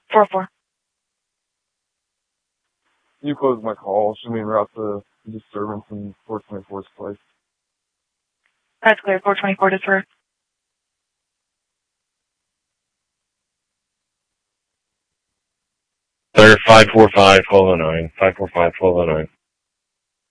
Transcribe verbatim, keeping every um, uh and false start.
four four. You closed my call. Should we route the disturbance in four twenty-four's place? That's clear. four twenty-four to through. Clear five four five, twelve oh nine. five four five, twelve oh nine.